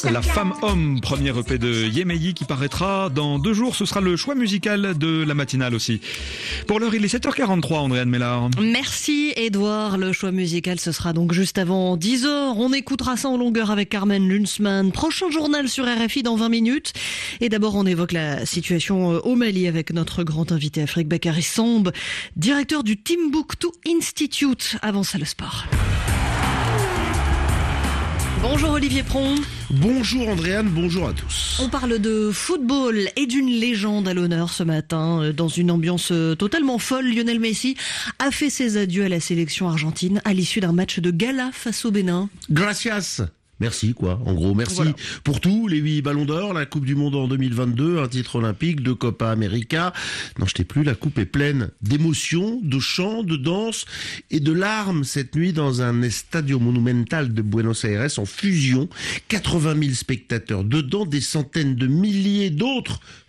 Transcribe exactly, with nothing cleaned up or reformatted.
La femme-homme, premier E P de Yemei qui paraîtra dans deux jours. Ce sera le choix musical de la matinale aussi. Pour l'heure, il est sept heures quarante-trois, Andréane Mélard. Merci Edouard. Le choix musical, ce sera donc juste avant dix heures. On écoutera ça en longueur avec Carmen Lunzmann. Prochain journal sur R F I dans vingt minutes. Et d'abord, on évoque la situation au Mali avec notre grand invité Afrique Bakary Samb, directeur du Timbuktu Institute. Avant ça, le sport. Bonjour Olivier Pron. Bonjour Andréane, bonjour à tous. On parle de football et d'une légende à l'honneur ce matin. Dans une ambiance totalement folle, Lionel Messi a fait ses adieux à la sélection argentine à l'issue d'un match de gala face au Bénin. Gracias. Merci, quoi. En gros, merci voilà. Pour tout. Les huit ballons d'or, la Coupe du Monde en deux mille vingt-deux, un titre olympique, deux Copa América. N'en jetez plus, la coupe est pleine d'émotions, de chants, de danse et de larmes cette nuit dans un Estadio Monumental de Buenos Aires en fusion. quatre-vingt mille spectateurs dedans, des centaines de milliers d'autres